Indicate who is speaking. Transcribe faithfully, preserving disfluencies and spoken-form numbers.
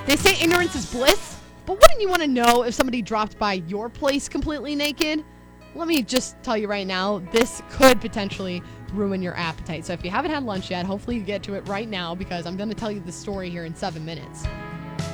Speaker 1: They say ignorance is bliss, but wouldn't you want to know if somebody dropped by your place completely naked? Let me just tell you right now, this could potentially ruin your appetite. So if you haven't had lunch yet, hopefully you get to it right now because I'm going to tell you the story here in seven minutes.